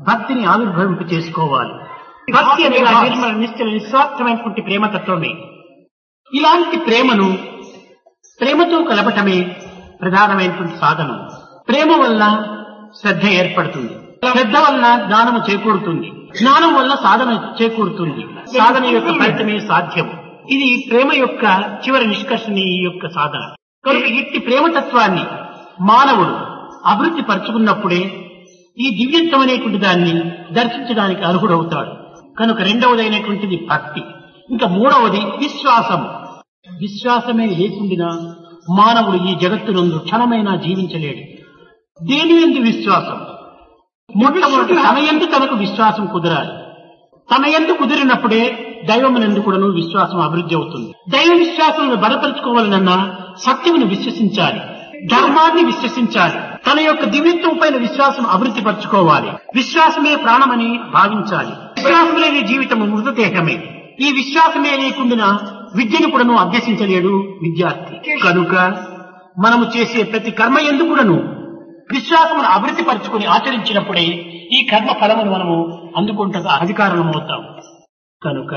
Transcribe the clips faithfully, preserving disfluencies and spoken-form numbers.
భక్తిని ఆవిర్భవింప చేసుకోవాలి. భక్తి అనగా నిర్మల నిశ్చల నిస్వార్థమైనటువంటి ప్రేమతత్వమే. ఇలాంటి ప్రేమను ప్రేమతో కలపటమే ప్రధానమైనటువంటి సాధనం. ప్రేమ వల్ల శ్రద్ధ ఏర్పడుతుంది, శ్రద్ధ వల్ల జ్ఞానము చేకూరుతుంది, జ్ఞానం వల్ల సాధన చేకూరుతుంది, సాధన యొక్క ఫలితమే సాధ్యం. ఇది ప్రేమ యొక్క చివరి నిష్కర్షణ ఈ యొక్క సాధన. కనుక ఇట్టి ప్రేమతత్వాన్ని మానవుడు అభివృద్ధి పరుచుకున్నప్పుడే ఈ దివ్యత్వం అనేటువంటి దాన్ని దర్శించడానికి అర్హుడవుతాడు. కనుక రెండవదైనటువంటిది భక్తి. ఇంకా మూడవది విశ్వాసము. విశ్వాసమే లేకుండా మానవుడు ఈ జగత్తునందు క్షణమైనా జీవించలేడు. దేని యందు విశ్వాసం? మొట్టమొదటి తన యందు తనకు విశ్వాసం కుదరాలి. తన యందు కుదిరినప్పుడే దైవమునందు కూడాను విశ్వాసం అభివృద్ధి అవుతుంది. దైవ విశ్వాసమును బలపరుచుకోవాలనన్నా సత్యమును విశ్వసించాలి, ధర్మాన్ని విశ్వసించాలి, తన యొక్క దివ్యత్వం పైన విశ్వాసం అభివృద్ధి పరచుకోవాలి. విశ్వాసమే ప్రాణమని భావించాలి. విశ్వాసం లేని జీవితము మృతదేహమే. ఈ విశ్వాసమే లేకుండా విద్యను కూడాను అభ్యసించలేడు విద్యార్థి. కనుక మనము చేసే ప్రతి కర్మ యందు కూడాను విశ్వాసమును అభివృద్ధి పరచుకుని ఆచరించినప్పుడే ఈ కర్మ ఫలమును మనము అందుకుంటూ అధికారులమవుతాం. కనుక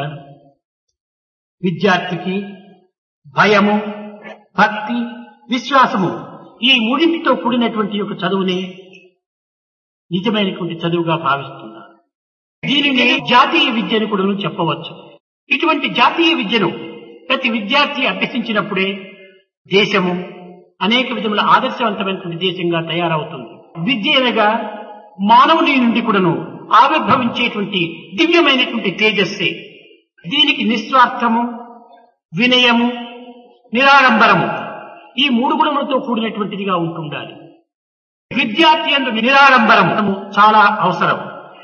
విద్యార్థికి భయము, భక్తి, విశ్వాసము ఈ మూడింటితో కూడినటువంటి యొక్క చదువునే నిజమైనటువంటి చదువుగా భావిస్తున్నారు. దీనిని జాతీయ విద్యను కూడా చెప్పవచ్చు. ఇటువంటి జాతీయ విద్యను ప్రతి విద్యార్థి అభ్యసించినప్పుడే దేశము అనేక విధముల ఆదర్శవంతమైనటువంటి దేశంగా తయారవుతుంది. విద్య అనగా మానవుని నుండి కూడాను ఆవిర్భవించేటువంటి దివ్యమైనటువంటి తేజస్సే. దీనికి నిస్వార్థము, వినయము, నిరాడంబరము ఈ మూడు గుణములతో కూడినటువంటిదిగా ఉంటుండాలి. విద్యార్థి యందు నిరాడంబరము చాలా అవసరం.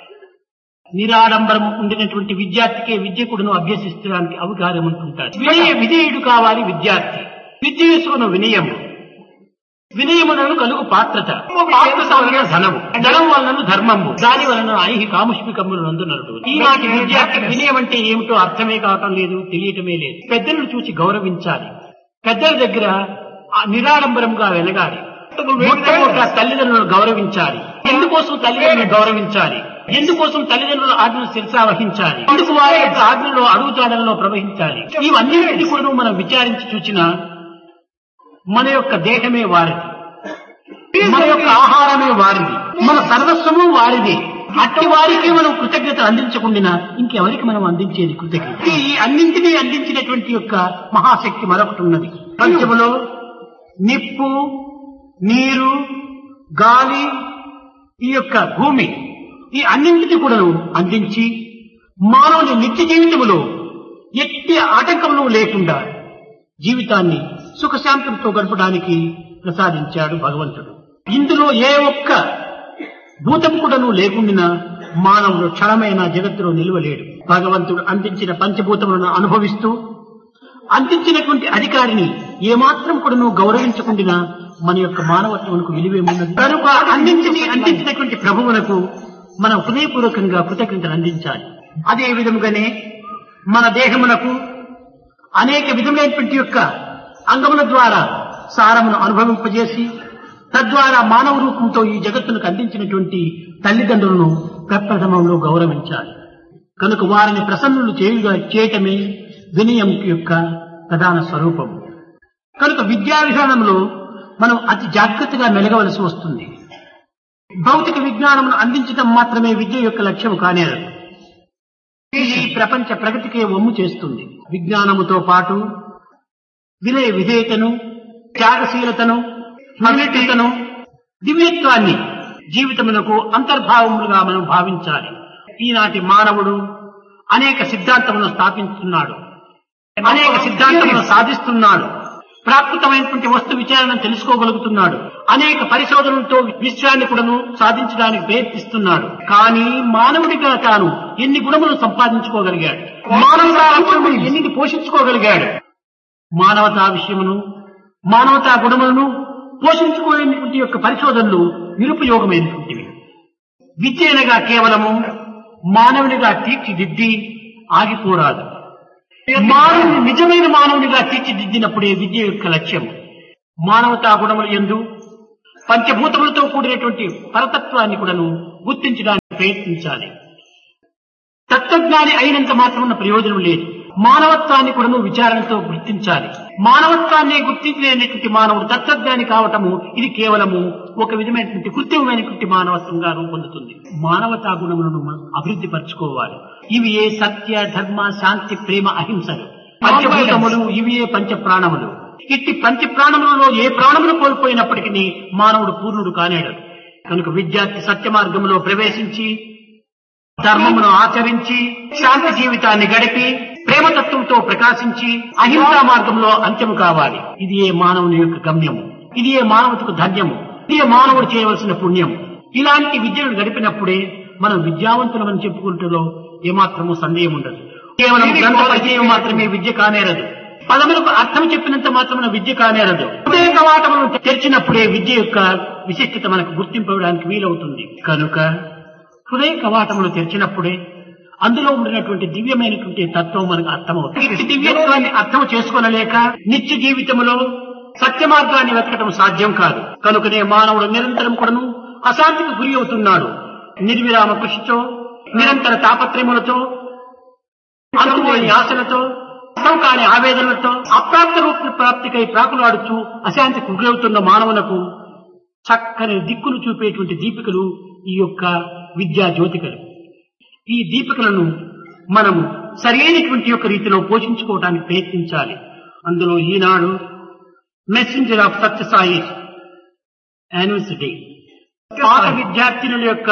నిరాడంబరము ఉండినటువంటి విద్యార్థికే విద్య కూడాను అభ్యసిస్తడానికి అవకాశం ఉంటుంటారు. వినయ విధేయుడు కావాలి విద్యార్థి. విద్య వేసుకున్న వినయము, వినయములను కలుగు పాత్రత, పాత్రత వలన ధనము, ధనం వలన ధర్మము, దాని వలన ఐహి కాముష్మికములు నందునరుడు. ఈనాటి విద్యార్థి వినయం అంటే ఏమిటో అర్థమే కావటం లేదు, తెలియటమే లేదు. పెద్దలను చూసి గౌరవించాలి, పెద్దల దగ్గర నిరాడంబరంగా వెలగాలి. మొట్టమొదట తల్లిదండ్రులను గౌరవించాలి. ఎందుకోసం తల్లిదండ్రులను గౌరవించాలి? ఎందుకోసం తల్లిదండ్రుల ఆజ్ఞను శిరసా వహించాలి? ఎందుకు వారి యొక్క ఆజ్ఞలో అడుగుతాడల్లో ప్రవహించాలి? ఇవన్నీ కూడా మనం విచారించి చూసినా మన యొక్క దేహమే వారిది, మన యొక్క ఆహారమే వారిది, మన సర్వస్వము వారిది. అట్టి వారికి మనం కృతజ్ఞత అందించకుండా ఇంకెవరికి మనం అందించేది కృతజ్ఞత? ఈ అన్నింటినీ అందించినటువంటి యొక్క మహాశక్తి మరొకటి ఉన్నది. పంచములో నిప్పు, నీరు, గాలి, ఈ యొక్క భూమి ఈ అన్నింటినీ కూడా అందించి మానవుని నిత్య జీవితములో ఎట్టి ఆటంకములు లేకుండా జీవితాన్ని సుఖశాంతులతో గడపడానికి ప్రసాదించాడు భగవంతుడు. ఇందులో ఏ ఒక్క భూతం కూడాను లేకుండా మానవుడు క్షణమైన జగత్తులో నిలవలేడు. భగవంతుడు అందించిన పంచభూతములను అనుభవిస్తూ అందించినటువంటి అధికారిని ఏమాత్రం కూడాను గౌరవించకుండా మన యొక్క మానవత్వమునకు విలువేమున్నది. కనుక అందించి అందించినటువంటి ప్రభువునకు మనం హృదయపూర్వకంగా కృతజ్ఞతలు అందించాలి. అదే విధముగానే మన దేహమునకు అనేక విధములైనటువంటి యొక్క అంగముల ద్వారా సారమును అనుభవింపజేసి తద్వారా మానవ రూపంతో ఈ జగత్తులకు అందించినటువంటి తల్లిదండ్రులను ప్రప్రథమంలో గౌరవించాలి. కనుక వారిని ప్రసన్నులు చేయుగా చేయటమే వినయం యొక్క ప్రధాన స్వరూపం. కనుక విద్యా విధానంలో మనం అతి జాగ్రత్తగా మెలగవలసి వస్తుంది. భౌతిక విజ్ఞానమును అందించడం మాత్రమే విద్య యొక్క లక్ష్యం కానేరదు. ఇది ప్రపంచ ప్రగతికే వమ్ము చేస్తుంది. విజ్ఞానముతో పాటు వినయ విధేయతను, త్యాగశీలతను, అవినీతితను, దివ్యత్వాన్ని జీవితమునకు అంతర్భావములుగా మనం భావించాలి. ఈనాటి మానవుడు అనేక సిద్ధాంతములను స్థాపించుతున్నాడు, అనేక సిద్ధాంతములను సాధిస్తున్నాడు, ప్రాకృతమైనటువంటి వస్తు విచారణ తెలుసుకోగలుగుతున్నాడు, అనేక పరిశోధనలతో విశ్వాన్ని కూడాను సాధించడానికి ప్రయత్నిస్తున్నాడు. కానీ మానవుడిగా తాను ఎన్ని గుణములను సంపాదించుకోగలిగాడు, మానవతా లక్షణములు ఎన్ని పోషించుకోగలిగాడు? మానవతా విషయమును, మానవతా గుణములను పోషించుకోలేనటువంటి యొక్క పరిశోధనలు నిరుపయోగమైనటువంటివి. విద్య అనగా కేవలము మానవునిగా తీర్చిదిద్ది ఆగిపోరాదు. మానవుని నిజమైన మానవునిగా తీర్చిదిద్దినప్పుడే విద్య యొక్క లక్ష్యం. మానవతా గుణముల యందు పంచభూతములతో కూడినటువంటి పరతత్వాన్ని కూడాను గుర్తించడానికి ప్రయత్నించాలి. తత్వజ్ఞాని అయినంత మాత్రమున్న ప్రయోజనం లేదు. మానవత్వాన్ని కూడా విచారణతో గుర్తించాలి. మానవత్వాన్ని గుర్తించలేనటువంటి మానవుడు తత్వజ్ఞాని కావటము ఇది కేవలము ఒక విధమైనటువంటి కృత్రిమమైనటువంటి మానవత్వంగా రూపొందుతుంది. మానవతా గుణములను మనం అభివృద్ధి పరచుకోవాలి. ఇవి ఏ సత్య, ధర్మ, శాంతి, ప్రేమ, అహింసలు పంచభూతములు, ఇవి ఏ పంచ ప్రాణములు. ఇట్టి పంచ ప్రాణములలో ఏ ప్రాణములు కోల్పోయినప్పటికీ మానవుడు పూర్ణుడు కానేడు. కనుక విద్యార్థి సత్య మార్గంలో ప్రవేశించి ధర్మమును ఆచరించి శాంతి జీవితాన్ని గడిపి ప్రేమతత్వంతో ప్రకాశించి అహింసా మార్గంలో అంత్యము కావాలి. ఇది ఏ మానవుని యొక్క గమ్యము, ఇది ఏ మానవులకు ధన్యము, ఇది ఏ మానవుడు చేయవలసిన పుణ్యము. ఇలాంటి విద్యను గడిపినప్పుడే మనం విద్యావంతులమని చెప్పుకుంటూ ఏమాత్రము సందేహం ఉండదు. కేవలం గ్రంథ పరిచయం మాత్రమే విద్య కానేరదు. పదములకు అర్థం చెప్పినంత మాత్రమే విద్య కానేరదు. హృదయ కవాటములను తెరిచినప్పుడే విద్య యొక్క విశిష్టత మనకు గుర్తింపడానికి వీలవుతుంది. కనుక హృదయ కవాటములు తెరిచినప్పుడే అందులో ఉండినటువంటి దివ్యమైనటువంటి తత్వం మనకు అర్థమవుతుంది. ఇట్టి దివ్యత్వాన్ని అర్థం చేసుకోనలేక నిత్య జీవితంలో సత్య మార్గాన్ని వెతకటం సాధ్యం కాదు. కనుకనే మానవుడు నిరంతరం కూడాను అశాంతికి గురి అవుతున్నాడు. నిర్విరామ కృషితో, నిరంతర తాపత్రయములతో, అంతులేని ఆశలతో, అర్థం కాని ఆవేదనలతో అప్రాప్త రూప ప్రాప్తికై ప్రాకులాడుతూ అశాంతికి గురవుతున్న మానవులకు చక్కని దిక్కును చూపేటువంటి దీపికలు ఈ యొక్క విద్యా జ్యోతికలు. ఈ దీపికలను మనము సరైనటువంటి యొక్క రీతిలో పోషించుకోవడానికి ప్రయత్నించాలి. అందులో ఈనాడు messenger of Satya Sai anniversary పాత విద్యార్థినుల యొక్క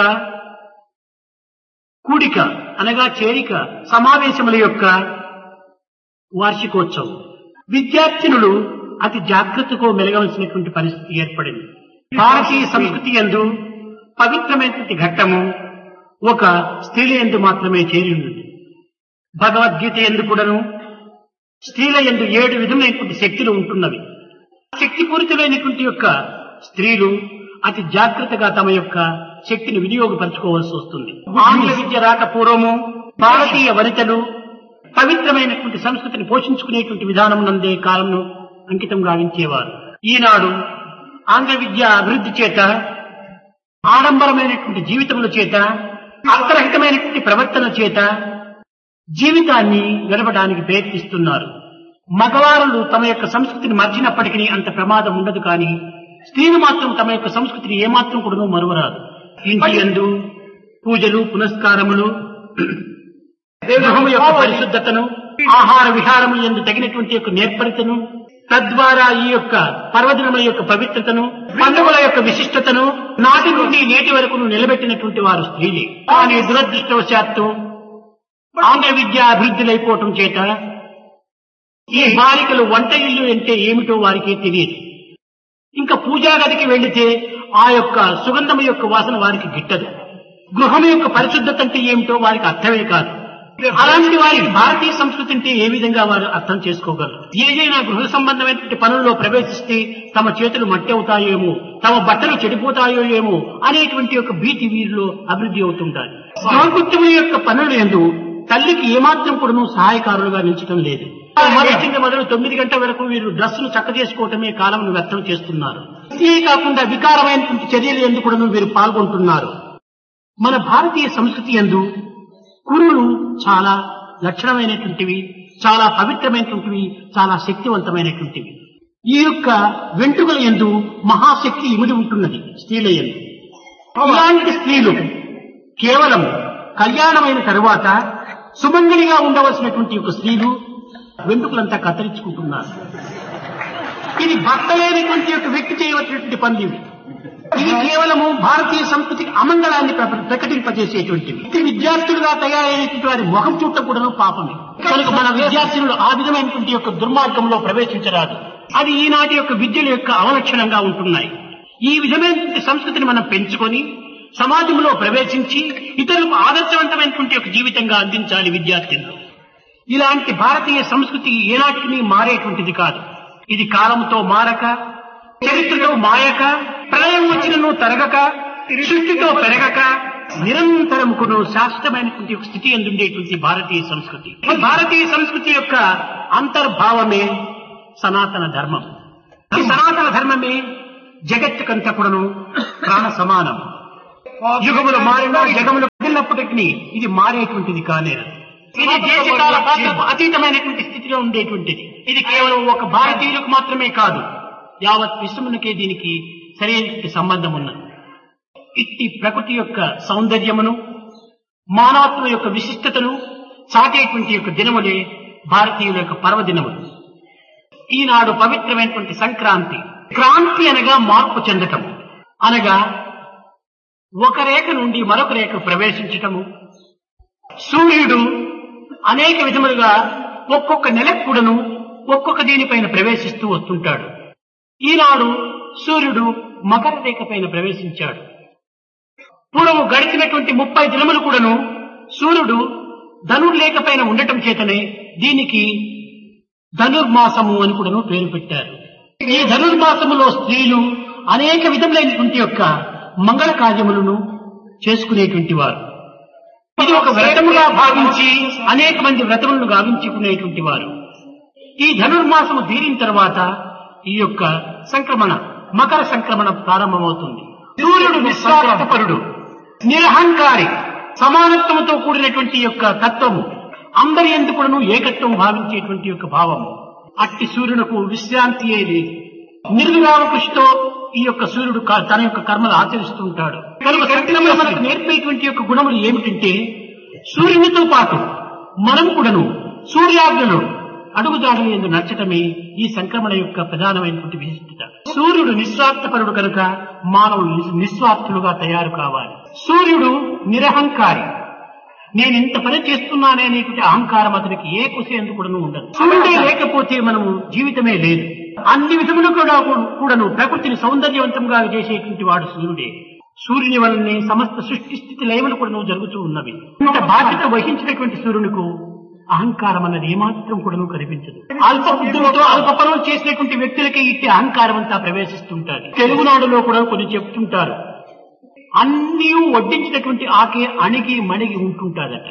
కూడిక అనగా చేరిక సమావేశముల యొక్క వార్షికోత్సవం. విద్యార్థినులు అతి జాగ్రత్తతో మెలగవలసినటువంటి పరిస్థితి ఏర్పడింది. భారతీయ సంస్కృతి యందు పవిత్రమైనటువంటి ఘట్టము ఒక స్త్రీల యందు మాత్రమే చేరి ఉన్నది. భగవద్గీత యందు కూడాను స్త్రీల యందు ఏడు విధమైనటువంటి శక్తులు ఉంటున్నవి. శక్తిపూరితమైనటువంటి యొక్క స్త్రీలు అతి జాగ్రత్తగా తమ యొక్క శక్తిని వినియోగపరచుకోవాల్సి వస్తుంది. ఆంగ్ల విద్య రాక పూర్వము భారతీయ వనితలు పవిత్రమైనటువంటి సంస్కృతిని పోషించుకునేటువంటి విధానం నందే కాలంలో అంకితం గావించేవారు. ఈనాడు ఆంగ్ల విద్య అభివృద్ధి చేత, ఆడంబరమైనటువంటి జీవితముల చేత, అర్థరహితమైనటువంటి ప్రవర్తన చేత జీవితాన్ని గడపడానికి ప్రయత్నిస్తున్నారు. మగవారులు తమ యొక్క సంస్కృతిని మర్చినప్పటికీ అంత ప్రమాదం ఉండదు. కానీ స్త్రీలు మాత్రం తమ యొక్క సంస్కృతిని ఏమాత్రం కూడా మరువరాదు. ఇంటి యందు పూజలు, పునస్కారములు, గృహము యొక్క పరిశుద్ధతను, ఆహార విహారము యందు తగినటువంటి యొక్క నేర్పరితను, తద్వారా ఈ యొక్క పర్వదినముల యొక్క పవిత్రతను, పండుగల యొక్క విశిష్టతను నాటి నుండి నేటి వరకు నిలబెట్టినటువంటి వారు స్త్రీలే. కానీ దురదృష్టవశాత్తు ఆంగ్ల విద్య అభివృద్ధిలైపోవటం చేత ఈ బాలికలు వంట ఇల్లు అంటే ఏమిటో వారికి తెలియదు. ఇంకా పూజా గదికి వెళితే ఆ యొక్క సుగంధము యొక్క వాసన వారికి గిట్టదు. గృహం యొక్క పరిశుద్ధత అంటే ఏమిటో వారికి అర్థమే కాదు. అలాంటి వారికి భారతీయ సంస్కృతి అంటే ఏ విధంగా వారు అర్థం చేసుకోగలరు? ఏదైనా గృహ సంబంధమైనటువంటి పనుల్లో ప్రవేశిస్తే తమ చేతులు మట్టి అవుతాయేమో, తమ బట్టలు చెడిపోతాయో ఏమో అనేటువంటి యొక్క భీతి వీరిలో అభివృద్ధి అవుతుంటారు. గృహకృత్యముల యొక్క పనులు యందు తల్లికి ఏమాత్రం కూడా సహాయకారులుగా నిలిచడం లేదు. లేచింది మొదలు తొమ్మిది గంటల వరకు వీరు డ్రెస్సులు చక్క చేసుకోవటమే కాలంను వ్యర్థం చేస్తున్నారు. ఇదే కాకుండా వికారమైనటువంటి చర్యలు ఎందుకు కూడా వీరు పాల్గొంటున్నారు. మన భారతీయ సంస్కృతి యందు కురులు చాలా లక్షణమైనటువంటివి, చాలా పవిత్రమైనటువంటివి, చాలా శక్తివంతమైనటువంటివి. ఈ యొక్క వెంట్రుకల యందు మహాశక్తి ఇమిడి ఉంటున్నది స్త్రీల యందు. ఇలాంటి స్త్రీలు కేవలం కళ్యాణమైన తరువాత సుమంగళిగా ఉండవలసినటువంటి యొక్క స్త్రీలు వెంట్రుకలంతా కత్తిరించుకుంటున్నారు. ఇది భర్త లేనటువంటి యొక్క వ్యక్తి చేయవలసినటువంటి పనులు. ఇది కేవలము భారతీయ సంస్కృతికి అమంగళాన్ని ప్రకటింపజేసేటువంటివి. ఇది విద్యార్థులుగా తయారైనటువంటి వారి ముఖం చూడటం కూడా పాపమే. కనుక మన విద్యార్థులు ఆ విధమైనటువంటి యొక్క దుర్మార్గంలో ప్రవేశించరాదు. అది ఈనాటి యొక్క విద్యల యొక్క అవలక్షణంగా ఉంటున్నాయి. ఈ విధమైనటువంటి సంస్కృతిని మనం పెంచుకొని సమాజంలో ప్రవేశించి ఇతరులకు ఆదర్శవంతమైనటువంటి యొక్క జీవితంగా అందించాలి విద్యార్థులు. ఇలాంటి భారతీయ సంస్కృతి ఏనాటికి మారేటువంటిది కాదు. ఇది కాలంతో మారక, చరిత్రతో మాయక, ప్రళయం వచ్చినను తరగక, సృష్టితో పెరగక నిరంతరముకును శాశ్వతమైనటువంటి స్థితి అందుండేటువంటి భారతీయ సంస్కృతి. భారతీయ సంస్కృతి యొక్క అంతర్భావమే సనాతన ధర్మం. ఈ సనాతన ధర్మమే జగత్తుకంతా కూడాను ప్రాణ సమానం. యుగములు మారినా జగములు కూర్చొని ఇది మారేటువంటిది కానేరు. ఇది దేశకాల పాత్రకు అతీతమైనటువంటి స్థితిలో ఉండేటువంటిది. ఇది కేవలం ఒక భారతీయులకు మాత్రమే కాదు, యావత్ విశ్వమునకే దీనికి సరైన సంబంధం ఉన్నది. ఇట్టి ప్రకృతి యొక్క సౌందర్యమును, మానవత్వం యొక్క విశిష్టతను చాటేటువంటి యొక్క దినములే భారతీయుల యొక్క పర్వదినములు. ఈనాడు పవిత్రమైనటువంటి సంక్రాంతి. క్రాంతి అనగా మార్పు చెందటం, అనగా ఒక రేఖ నుండి మరొక రేఖ ప్రవేశించటము. సూర్యుడు అనేక విధములుగా ఒక్కొక్క నెలకు కూడాను ఒక్కొక్క దీనిపైన ప్రవేశిస్తూ వస్తుంటాడు. ఈనాడు సూర్యుడు మకర రేఖ పైన ప్రవేశించాడు. పూర్వము గడిచినటువంటి ముప్పై దినములు కూడాను సూర్యుడు ధనుర్లేఖ పైన ఉండటం చేతనే దీనికి ధనుర్మాసము అని కూడాను పేరు పెట్టారు. ఈ ధనుర్మాసములో స్త్రీలు అనేక విధములైనటువంటి యొక్క మంగళ కార్యములను చేసుకునేటువంటి వారు. ఇది ఒక వ్రతముగా భావించి అనేక మంది వ్రతములను గావించుకునేటువంటి వారు. ఈ ధనుర్మాసము తీరిన తర్వాత ఈ యొక్క సంక్రమణ, మకర సంక్రమణ ప్రారంభమవుతుంది. సూర్యుడు నిస్వార్థపరుడు, నిరహంకారి, సమానత్వంతో కూడినటువంటి యొక్క తత్వము, అందరి ఎందుకును ఏకత్వం భావించేటువంటి యొక్క భావము. అట్టి సూర్యునకు విశ్రాంతియే లేదు. నిర్విరామ కృషితో ఈ యొక్క సూర్యుడు తన యొక్క కర్మలు ఆచరిస్తూ ఉంటాడు. కనుక సంక్రమణ మనకు నేర్పేటువంటి యొక్క గుణములు ఏమిటంటే, సూర్యునితో పాటు మనం కూడాను సూర్యాగ్నులు అడుగుజాడలు ఎందు నచ్చటమే ఈ సంక్రమణ యొక్క ప్రధానమైనటువంటి విశిష్టత. సూర్యుడు నిస్వార్థపరుడు కనుక మానవులు నిస్వార్థులుగా తయారు కావాలి. సూర్యుడు నిరహంకారి, నేను ఇంత పని చేస్తున్నానే అనేటువంటి అహంకారం అతనికి ఏ కుసేందుకు కూడాను ఉండదు. సూర్యుడే లేకపోతే మనము జీవితమే లేదు. అన్ని విధములు కూడా కూడాను ప్రకృతిని సౌందర్యవంతంగా చేసేటువంటి వాడు సూర్యుడే. సూర్యుని వల్లనే సమస్త సృష్టి స్థితి లయములు కూడా జరుగుతూ ఉన్నవి. ఇంత బాధ్యత వహించినటువంటి సూర్యునికి అహంకారం అన్నది ఏమాత్రం కూడా కనిపించదు. అల్ప బుద్ధులతో అల్ప పనులు చేసినటువంటి వ్యక్తులకి ఇట్టి అహంకారం అంతా ప్రవేశిస్తుంటారు. తెలుగునాడులో కూడా కొన్ని చెప్తుంటారు, అన్నీ వడ్డించినటువంటి ఆకే అణిగి మణిగి ఉంటుంటాదట,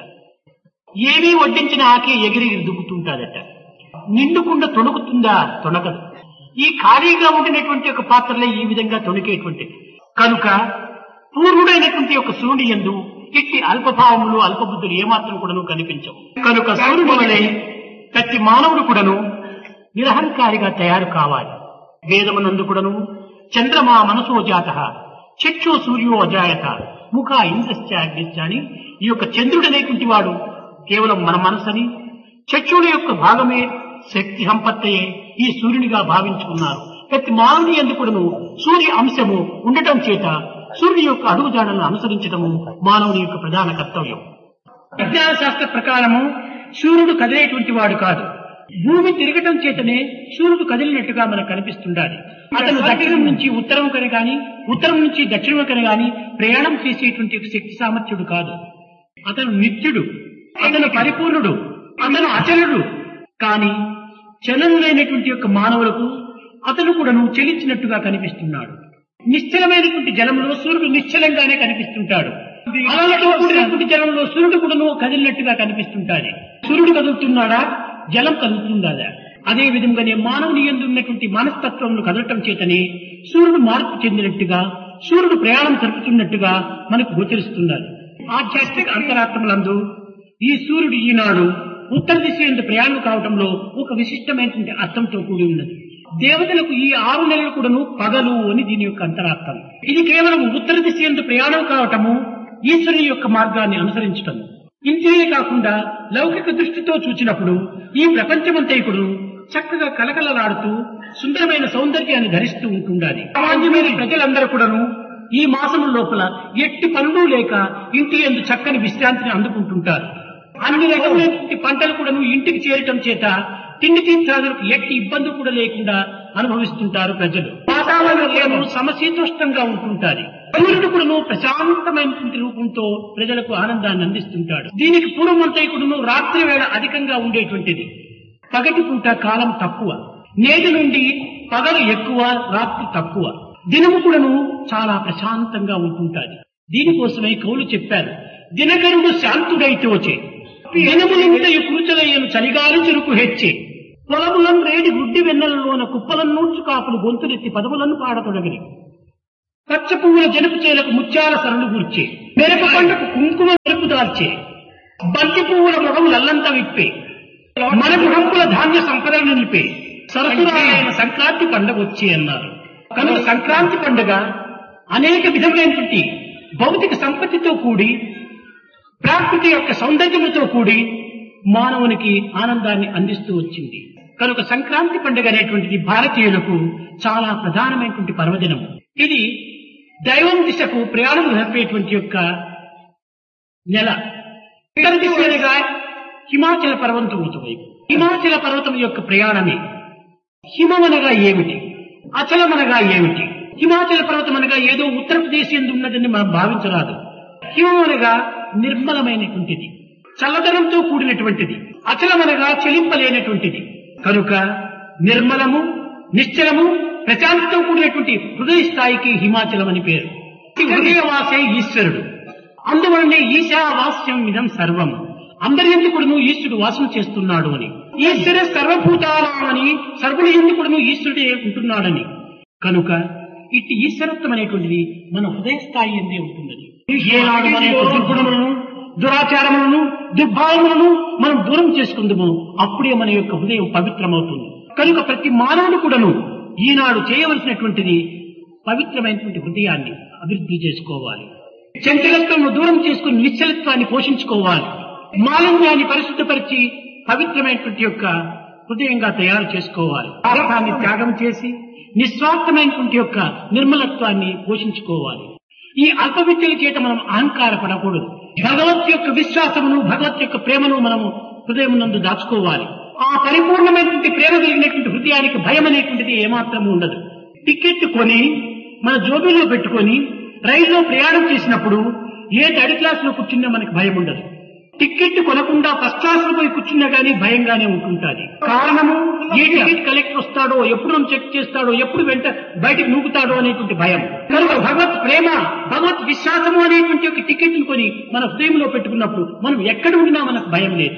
ఏమీ వడ్డించిన ఆకే ఎగిరి దుబ్బుతుంటాదట, నిండుకుండా తొణుకుతుందా? తొణకదు. ఈ ఖాళీగా ఉండినటువంటి ఒక పాత్రలే ఈ విధంగా తొణికేటువంటిది. కనుక పూర్వుడైనటువంటి ఒక సూర్యుని యందు ఇట్టి అల్పభావములు అల్పబుద్ధులు ఏమాత్రం కూడాను కనిపించవు. కనుక సూర్యుని వలె ప్రతి మానవుడు కూడాను నిరహంకారిగా తయారు కావాలి. వేదమునందు కూడాను చంద్రమా మనసో జాత చక్షు సూర్యో అజాయత ముఖ ఇంద్రశ్చ అగ్నిశ్చ అని ఈ యొక్క చంద్రుడు అనేటువంటి వాడు కేవలం మన మనసని, చక్షుడి యొక్క భాగమే శక్తి సంపత్తయే ఈ సూర్యునిగా భావించుకున్నారు. ప్రతి మానవుని యందు కూడాను సూర్య అంశము ఉండటం చేత సూర్యుని యొక్క అడుగుజాడలను అనుసరించడము మానవుని యొక్క ప్రధాన కర్తవ్యం. విజ్ఞాన శాస్త్ర ప్రకారము సూర్యుడు కదిలేటువంటి వాడు కాదు. భూమి తిరగటం చేతనే సూర్యుడు కదిలినట్టుగా మనకు కనిపిస్తుండాలి. అతను దక్షిణం నుంచి ఉత్తరం కని గాని, ఉత్తరం నుంచి దక్షిణం కని గాని ప్రయాణం చేసేటువంటి శక్తి సామర్థ్యుడు కాదు. అతను నిత్యుడు, అతను పరిపూర్ణుడు, అతను అచలుడు. కానీ చలనం లేనటువంటి యొక్క మానవులకు అతను కూడాను చలించినట్టుగా కనిపిస్తున్నాడు. నిశ్చలమైనటువంటి జలంలో సూర్యుడు నిశ్చలంగానే కనిపిస్తుంటాడు. అలలతో కూడినటువంటి జలంలో సూర్యుడు కూడాను కదిలినట్టుగా కనిపిస్తుంటాడు. సూర్యుడు కదులుతున్నాడా? జలం కదులుతుందా? అదే విధంగానే మానవుని యందు ఉన్నటువంటి మనస్తత్వంలో కదలటం చేతనే సూర్యుడు మార్పు చెందినట్టుగా, సూర్యుడు ప్రయాణం జరుపుతున్నట్టుగా మనకు గోచరిస్తున్నారు. ఆధ్యాత్మిక అంతరాత్మలందు ఈ సూర్యుడు ఈనాడు ఉత్తర దిశ యందు ప్రయాణం కావటంలో ఒక విశిష్టమైనటువంటి అర్థంతో కూడి ఉన్నది. దేవతలకు ఈ ఆరు నెలలు కూడాను పగలు అని దీని యొక్క అంతరార్థం. ఇది కేవలం ఉత్తర దిశ యందు ప్రయాణం కావటము, ఈశ్వరుని యొక్క మార్గాన్ని అనుసరించటము. ఇంతే కాకుండా లౌకిక దృష్టితో చూచినప్పుడు ఈ ప్రపంచమంతైకుడు చక్కగా కలకలలాడుతూ సుందరమైన సౌందర్యాన్ని ధరిస్తూ ఉంటుండాలి. సామాన్యమైన ప్రజలందరూ కూడాను ఈ మాసము లోపల ఎట్టి పనులు లేక ఇంటి యందు చక్కని విశ్రాంతిని అందుకుంటుంటారు. అన్ని రకమైనటువంటి పంటలు కూడాను ఇంటికి చేరటం చేత తిండి తీర్థాదులకు ఎట్టి ఇబ్బంది కూడా లేకుండా అనుభవిస్తుంటారు ప్రజలు. వాతావరణం సమశీతోష్ణంగా ఉంటుంటారు. సూర్యుడు కూడాను ప్రశాంతమైనటువంటి రూపంతో ప్రజలకు ఆనందాన్ని అందిస్తుంటాడు. దీనికి పూర్వమంతైకుడును రాత్రి వేళ అధికంగా ఉండేటువంటిది, పగటి పూట కాలం తక్కువ. నేటి నుండి పగలు ఎక్కువ, రాత్రి తక్కువ. దినము కూడాను చాలా ప్రశాంతంగా ఉంటుంటాది. దీనికోసమే కవులు చెప్పారు, దినకరుడు శాంతుడైతోచే దినములింతయు కురుచలయ్యను చలిగాలి చురుకు హెచ్చే పొలములను రేడి గుడ్డి వెన్నెలలోన కుప్పలను నూర్చు కాపులు గొంతులెత్తి పదములను పాడతొడగిరి. పచ్చ పువ్వుల జనుపు చేలకు ముత్యాల సరళు గూర్చే మెరప పంటకు కుంకుమ మెరుపు దాల్చే బంతి పువ్వుల మొగములు అల్లంతా విప్పే మనకు హంపుల ధాన్య సంపదలను నిలిపే సరసురాలైన సంక్రాంతి పండుగ వచ్చి అన్నారు. కనుక సంక్రాంతి పండుగ అనేక విధములైనటువంటి భౌతిక సంపత్తితో కూడి ప్రకృతి యొక్క సౌందర్యముతో కూడి మానవునికి ఆనందాన్ని అందిస్తూ వచ్చింది. కనుక సంక్రాంతి పండుగ అనేటువంటిది భారతీయులకు చాలా ప్రధానమైనటువంటి పర్వదినము. ఇది దైవం దిశకు ప్రయాణం జరిపేటువంటి యొక్క నెల. ఇతర దిశగా హిమాచల పర్వతం వైపు హిమాచల పర్వతం యొక్క ప్రయాణమే. హిమమనగా ఏమిటి, అచలమనగా ఏమిటి? హిమాచల పర్వతం అనగా ఏదో ఉత్తరప్రదేశ్ ఎందు ఉన్నదని మనం భావించరాదు. హిమమనగా నిర్మలమైనటువంటిది, చల్లదనంతో కూడినటువంటిది. అచలమనగా చెలింపలేనటువంటిది. కనుక నిర్మలము, నిశ్చలము, ప్రశాంతితో కూడినటువంటి హృదయ స్థాయికి హిమాచలం అని పేరు. హృదయవాసే ఈశ్వరుడు. అందువలనే ఈశావాస్యం ఇదం సర్వం, అందరి ఎందుకుడును ఈశ్వరుడు వాసన చేస్తున్నాడు అని. ఈశ్వర సర్వభూతాలని, సర్వుని ఎందుకుడును ఈశ్వరుడే ఉంటున్నాడని. కనుక ఇట్టి ఈశ్వరత్వం అనేటువంటిది మన హృదయ స్థాయి ఎందే ఉంటుందని. ఏనాడు మన యొక్క దుర్గుణములను, దురాచారములను, దుర్భావములను మనం దూరం చేసుకుందామో అప్పుడే మన యొక్క హృదయం పవిత్రమవుతుంది. కనుక ప్రతి మానవుడు కూడాను ఈనాడు చేయవలసినటువంటిది పవిత్రమైనటువంటి హృదయాన్ని అభివృద్ధి చేసుకోవాలి. చంచలత్వము దూరం చేసుకుని నిశ్చలత్వాన్ని పోషించుకోవాలి. మాలిన్యాన్ని పరిశుద్ధపరిచి పవిత్రమైనటువంటి యొక్క హృదయంగా తయారు చేసుకోవాలి. స్వార్థాన్ని త్యాగం చేసి నిస్వార్థమైనటువంటి యొక్క నిర్మలత్వాన్ని పోషించుకోవాలి. ఈ అల్ప విద్యల చేత మనం అహంకారపడకూడదు. భగవత్ యొక్క విశ్వాసమును, భగవత్ యొక్క ప్రేమను మనము హృదయం నందు దాచుకోవాలి. ఆ పరిపూర్ణమైనటువంటి ప్రేమ కలిగినటువంటి హృదయానికి భయం అనేటువంటిది ఏమాత్రము ఉండదు. టికెట్ కొని మన జోబీలో పెట్టుకొని రైల్లో ప్రయాణం చేసినప్పుడు ఏ థర్డ్ క్లాస్ లో కూర్చున్నా మనకు భయం ఉండదు. టికెట్ కొనకుండా ఫస్ట్ క్లాస్ లో పోయి కూర్చున్నా గానీ భయంగానే ఉంటుంటుంది. కారణము ఏ టికెట్ కలెక్టర్ వస్తాడో, ఎప్పుడు మనం చెక్ చేస్తాడో, ఎప్పుడు వెంట బయటకు నూకుతాడో అనేటువంటి భయం. కనుక భగవత్ ప్రేమ, భగవత్ విశ్వాసము అనేటువంటి ఒక టికెట్ కొని మన హృదయంలో పెట్టుకున్నప్పుడు మనం ఎక్కడ ఉండినా మనకు భయం లేదు.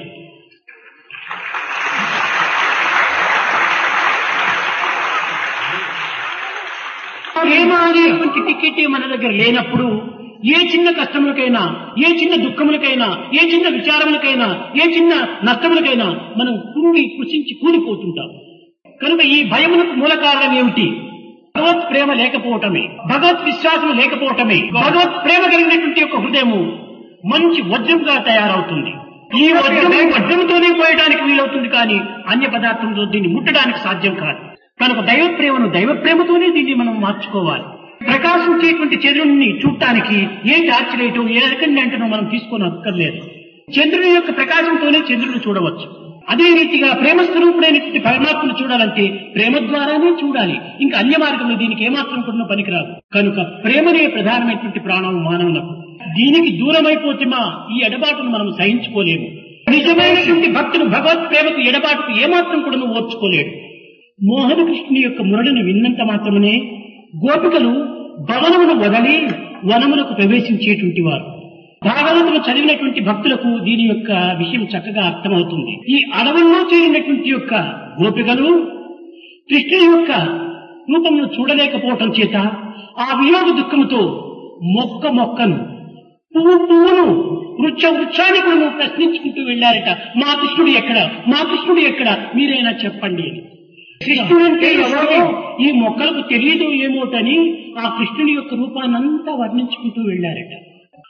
ప్రేమ అనేటువంటి టికెట్ మన దగ్గర లేనప్పుడు ఏ చిన్న కష్టములకైనా, ఏ చిన్న దుఃఖములకైనా, ఏ చిన్న విచారములకైనా, ఏ చిన్న నష్టములకైనా మనం కుంగి కృషించి కూలిపోతుంటాం. కనుక ఈ భయములకు మూల కారణం ఏమిటి? భగవత్ ప్రేమ లేకపోవటమే, భగవత్ విశ్వాసం లేకపోవటమే. భగవత్ ప్రేమ కలిగినటువంటి యొక్క హృదయము మంచి వజ్రంగా తయారవుతుంది. ఈ వజ్రం వజ్రంతోనే పోయడానికి వీలవుతుంది, కానీ అన్య పదార్థంతో దీన్ని ముట్టడానికి సాధ్యం కాదు. కనుక దైవ ప్రేమను దైవ ప్రేమతోనే దీన్ని మనం మార్చుకోవాలి. ప్రకాశించేటువంటి చంద్రుడిని చూడటానికి ఏ టార్చ్ లైటు, ఏ అరకండి మనం తీసుకొని అక్కర్లేదు. చంద్రుని యొక్క ప్రకాశంతోనే చంద్రుడిని చూడవచ్చు. అదే రీతిగా ప్రేమ స్వరూపుడైనటువంటి పరమాత్మను చూడాలంటే ప్రేమ ద్వారానే చూడాలి. ఇంకా అన్య మార్గంలో దీనికి ఏమాత్రం కూడా పనికిరాదు. కనుక ప్రేమనే ప్రధానమైనటువంటి ప్రాణం మానవులకు. దీనికి దూరమైపోతే మా ఈ ఎడబాటును మనం సహించుకోలేము. నిజమైనటువంటి భక్తుడు భగవత్ ప్రేమకు ఎడబాటుకు ఏమాత్రం కూడా ఓర్చుకోలేడు. మోహన కృష్ణుని యొక్క మురళిని విన్నంత మాత్రమే గోపికలు భవనమును వదలి వనములకు ప్రవేశించేటువంటి వారు. భాగవతులు చదివినటువంటి భక్తులకు దీని యొక్క విషయం చక్కగా అర్థమవుతుంది. ఈ అడవుల్లో చేరినటువంటి యొక్క గోపికలు కృష్ణుని యొక్క రూపమును చూడలేకపోవటం చేత ఆ వియోగ దుఃఖముతో మొక్క మొక్కను, పువ్వు పువ్వును, వృక్ష వృక్షాన్ని కూడా ప్రశ్నించుకుంటూ వెళ్లారట. మా కృష్ణుడు ఎక్కడ, మా కృష్ణుడు ఎక్కడ, మీరైనా చెప్పండి అని. కృష్ణుడంటే ఎవరో ఈ మొక్కలకు తెలియదు ఏమోటని ఆ కృష్ణుని యొక్క రూపాన్నంతా వర్ణించుకుంటూ వెళ్లారట.